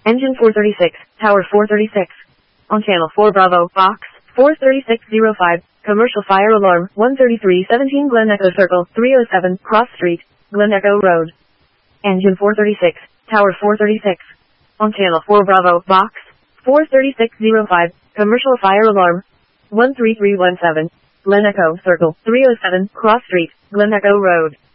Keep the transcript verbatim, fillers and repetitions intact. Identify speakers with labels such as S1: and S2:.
S1: Engine four thirty-six, Tower four thirty-six. On Channel four Bravo, Box, four thirty-six oh five, Commercial Fire Alarm, one thirty-three seventeen Glen Echo Circle, three oh seven, Cross Street, Glen Echo Road. Engine four thirty-six, Tower four thirty-six. On Channel four Bravo, Box, four thirty-six oh five, Commercial Fire Alarm, one three three one seven, Glen Echo Circle, three oh seven, Cross Street, Glen Echo Road.